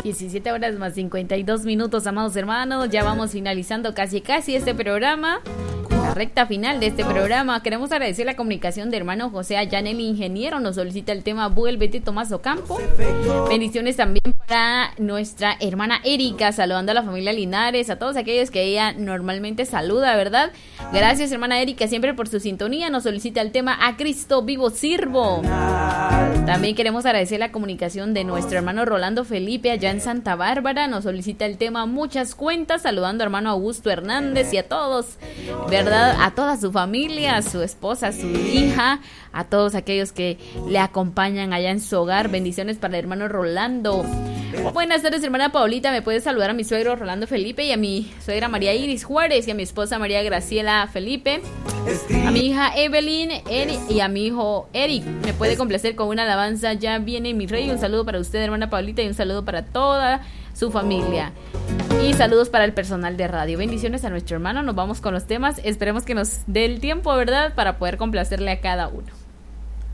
17 horas más 52 minutos, amados hermanos. Ya vamos finalizando casi este programa. La recta final de este programa. Queremos agradecer la comunicación de hermano José Allán, el ingeniero. Nos solicita el tema Vuélvete, Tomás Ocampo. Bendiciones también para nuestra hermana Erika, saludando a la familia Linares, a todos aquellos que ella normalmente saluda, ¿verdad? Gracias, hermana Erika, siempre por su sintonía. Nos solicita el tema A Cristo Vivo Sirvo. También queremos agradecer la comunicación de nuestro hermano Rolando Felipe allá en Santa Bárbara. Nos solicita el tema Muchas Cuentas, saludando a hermano Augusto Hernández y a todos, ¿verdad? A toda su familia, a su esposa, a su hija, a todos aquellos que le acompañan allá en su hogar. Bendiciones para el hermano Rolando. Buenas tardes, hermana Paulita. ¿Me puedes saludar a mi suegro Rolando Felipe y a mi suegra María Iris Juárez y a mi esposa María Graciela Felipe, a mi hija Evelyn y a mi hijo Eric? ¿Me puede complacer con una alabanza? Ya viene mi rey. Un saludo para usted, hermana Paulita, y un saludo para toda su familia. Y saludos para el personal de radio. Bendiciones a nuestro hermano. Nos vamos con los temas. Esperemos que nos dé el tiempo, ¿verdad?, para poder complacerle a cada uno.